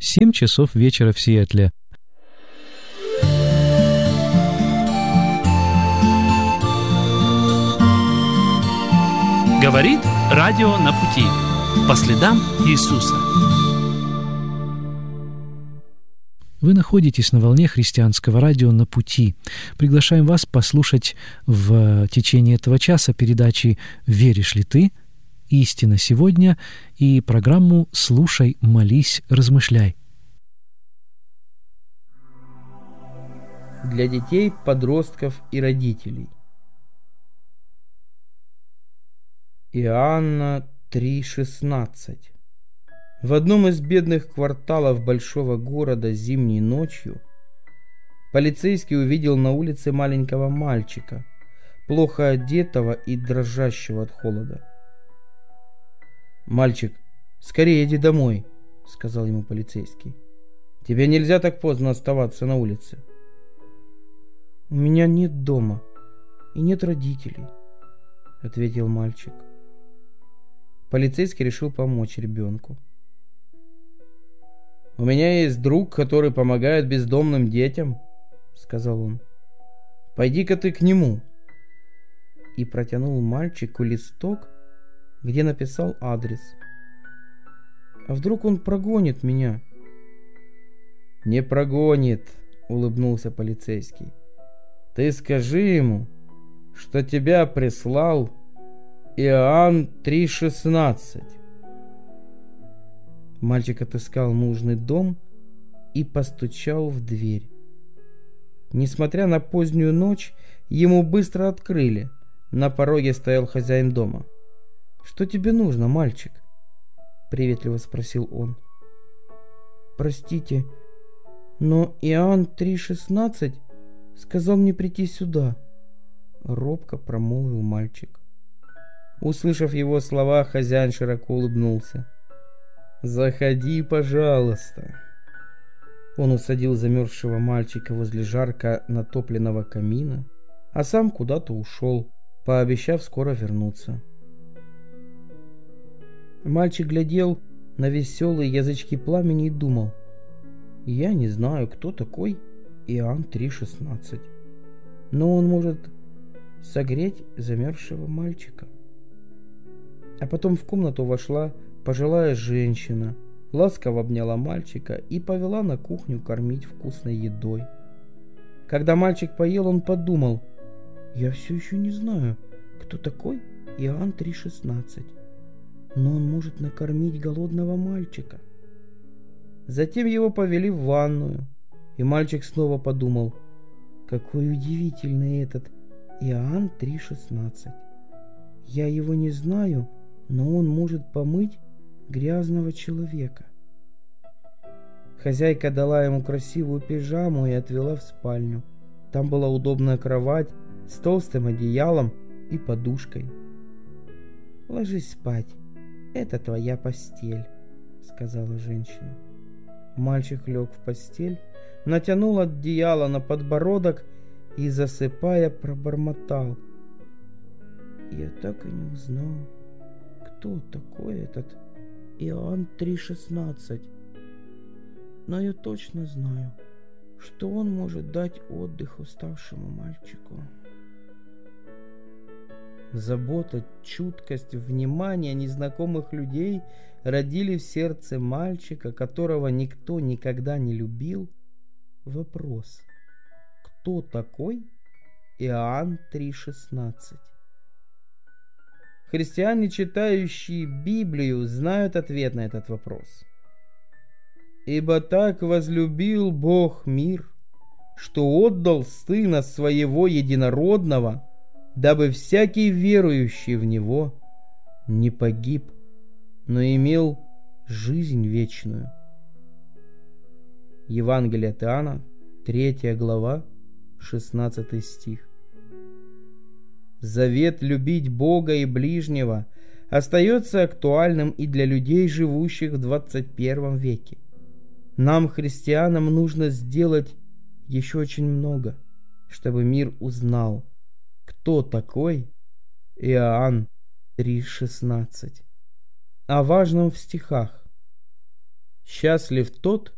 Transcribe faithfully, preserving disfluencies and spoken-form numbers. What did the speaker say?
семь часов вечера в Сиэтле. Говорит радио на пути. По следам Иисуса. Вы находитесь на волне христианского радио «На пути». Приглашаем вас послушать в течение этого часа передачи «Веришь ли ты?», «Истина сегодня» и программу «Слушай, молись, размышляй». Для детей, подростков и родителей. Иоанна три шестнадцать. В одном из бедных кварталов большого города зимней ночью полицейский увидел на улице маленького мальчика, плохо одетого и дрожащего от холода. «Мальчик, скорее иди домой», — сказал ему полицейский. «Тебе нельзя так поздно оставаться на улице». «У меня нет дома и нет родителей», — ответил мальчик. Полицейский решил помочь ребенку. «У меня есть друг, который помогает бездомным детям», — сказал он. «Пойди-ка ты к нему». И протянул мальчику листок, где написал адрес. «А вдруг он прогонит меня?» «Не прогонит», — улыбнулся полицейский. «Ты скажи ему, что тебя прислал Иоанн три шестнадцать». Мальчик отыскал нужный дом и постучал в дверь. Несмотря на позднюю ночь, ему быстро открыли. На пороге стоял хозяин дома. «Что тебе нужно, мальчик?» — приветливо спросил он. «Простите, но Иоанн три шестнадцать сказал мне прийти сюда», — робко промолвил мальчик. Услышав его слова, хозяин широко улыбнулся. «Заходи, пожалуйста». Он усадил замерзшего мальчика возле жарко натопленного камина, а сам куда-то ушел, пообещав скоро вернуться. Мальчик глядел на веселые язычки пламени и думал: «Я не знаю, кто такой Иоанн три шестнадцать, но он может согреть замерзшего мальчика». А потом в комнату вошла пожилая женщина, ласково обняла мальчика и повела на кухню кормить вкусной едой. Когда мальчик поел, он подумал: «Я все еще не знаю, кто такой Иоанн три шестнадцать, но он может накормить голодного мальчика». Затем его повели в ванную, и мальчик снова подумал: «Какой удивительный этот Иоанн три шестнадцать. Я его не знаю, но он может помыть грязного человека». Хозяйка дала ему красивую пижаму и отвела в спальню. Там была удобная кровать с толстым одеялом и подушкой. «Ложись спать, это твоя постель», — сказала женщина. Мальчик лег в постель, натянул одеяло на подбородок и, засыпая, пробормотал: «Я так и не узнал, кто такой этот Иоанн три шестнадцать. Но я точно знаю, что он может дать отдых уставшему мальчику». Забота, чуткость, внимание незнакомых людей родили в сердце мальчика, которого никто никогда не любил, вопрос: кто такой Иоанн три шестнадцать? Христиане, читающие Библию, знают ответ на этот вопрос. «Ибо так возлюбил Бог мир, что отдал Сына Своего Единородного, дабы всякий верующий в Него не погиб, но имел жизнь вечную». Евангелие от Иоанна, третья глава, шестнадцатый стих. Завет любить Бога и ближнего остается актуальным и для людей, живущих в двадцать первом веке. Нам, христианам, нужно сделать еще очень много, чтобы мир узнал, кто такой Иоанн три шестнадцать. О важном в стихах. «Счастлив тот,